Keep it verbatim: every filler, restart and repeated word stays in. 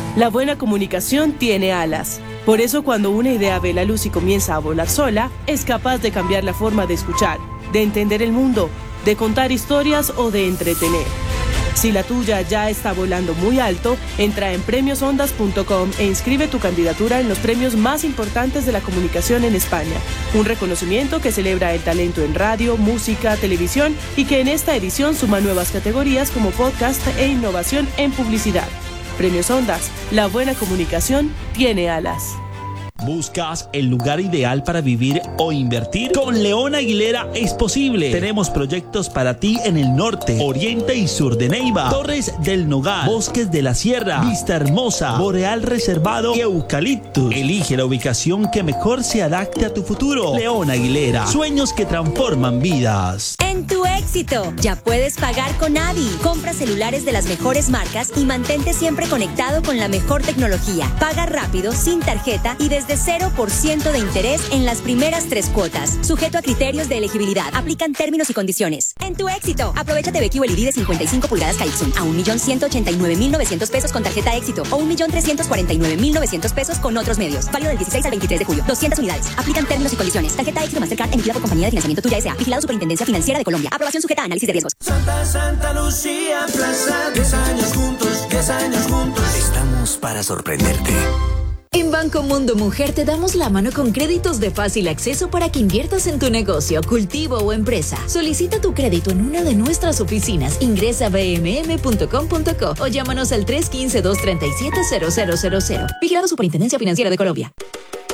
La buena comunicación tiene alas. Por eso cuando una idea ve la luz y comienza a volar sola, es capaz de cambiar la forma de escuchar, de entender el mundo, de contar historias o de entretener. Si la tuya ya está volando muy alto, entra en premios ondas punto com e inscribe tu candidatura en los premios más importantes de la comunicación en España. Un reconocimiento que celebra el talento en radio, música, televisión y que en esta edición suma nuevas categorías como podcast e innovación en publicidad. Premios Ondas, la buena comunicación tiene alas. ¿Buscas el lugar ideal para vivir o invertir? Con León Aguilera es posible. Tenemos proyectos para ti en el norte, oriente y sur de Neiva, Torres del Nogal, Bosques de la Sierra, Vista Hermosa, Boreal Reservado y Eucaliptus. Elige la ubicación que mejor se adapte a tu futuro. León Aguilera, sueños que transforman vidas. En tu éxito, ya puedes pagar con Adi. Compra celulares de las mejores marcas y mantente siempre conectado con la mejor tecnología. Paga rápido, sin tarjeta y desde cero por ciento de interés en las primeras tres cuotas. Sujeto a criterios de elegibilidad. Aplican términos y condiciones. En tu éxito, aprovecha T V Q L E D de cincuenta y cinco pulgadas Caixon a un millón ciento ochenta y nueve mil novecientos pesos con tarjeta éxito o un millón trescientos cuarenta y nueve mil novecientos pesos con otros medios. Válido del dieciséis al veintitrés de julio. doscientas unidades. Aplican términos y condiciones. Tarjeta éxito Mastercard emitida por Compañía de Financiamiento Tuya S A. Vigilado Superintendencia Financiera de Colombia. Aprobación sujeta a análisis de riesgos. Santa, Santa Lucía Plaza. diez años juntos, diez años juntos. Estamos para sorprenderte. En Banco Mundo Mujer te damos la mano con créditos de fácil acceso para que inviertas en tu negocio, cultivo o empresa. Solicita tu crédito en una de nuestras oficinas. Ingresa a b m m punto com punto co o llámanos al tres uno cinco, dos tres siete, cero cero cero cero. Vigilado Superintendencia Financiera de Colombia.